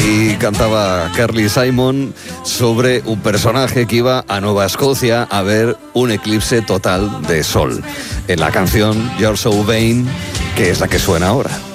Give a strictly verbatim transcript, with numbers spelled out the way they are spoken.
Ahí cantaba Carly Simon sobre un personaje que iba a Nueva Escocia a ver un eclipse total de sol. En la canción You're So Vain, que es la que suena ahora.